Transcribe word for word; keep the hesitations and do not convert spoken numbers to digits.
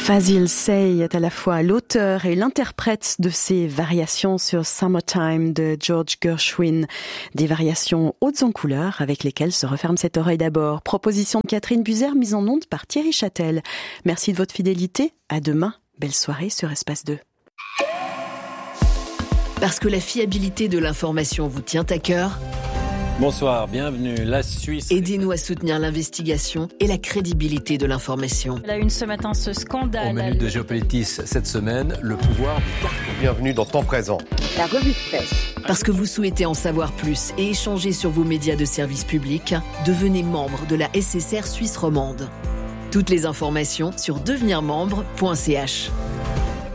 Fazil Say est à la fois l'auteur et l'interprète de ces variations sur Summertime de George Gershwin. Des variations hautes en couleurs avec lesquelles se referme cette oreille d'abord. Proposition de Catherine Buzer, mise en onde par Thierry Châtel. Merci de votre fidélité. À demain. Belle soirée sur Espace deux. Parce que la fiabilité de l'information vous tient à cœur. Bonsoir, bienvenue. La Suisse. Aidez-nous à soutenir l'investigation et la crédibilité de l'information. La une ce matin, ce scandale. Au menu de Géopolitis cette semaine, le pouvoir du carton. Bienvenue dans Temps Présent. La revue de presse. Parce que vous souhaitez en savoir plus et échanger sur vos médias de service public, devenez membre de la S S R Suisse romande. Toutes les informations sur devenir membre point c h.